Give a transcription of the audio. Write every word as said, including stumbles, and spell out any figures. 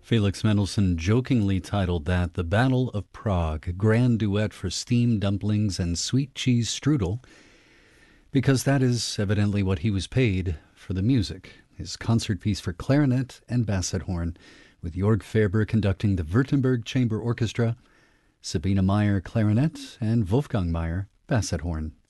Felix Mendelssohn jokingly titled that The Battle of Prague, Grand Duet for Steamed Dumplings and Sweet Cheese Strudel, because that is evidently what he was paid for the music, his concert piece for clarinet and basset horn, with Jörg Ferber conducting the Württemberg Chamber Orchestra, Sabine Meyer clarinet, and Wolfgang Meyer basset horn.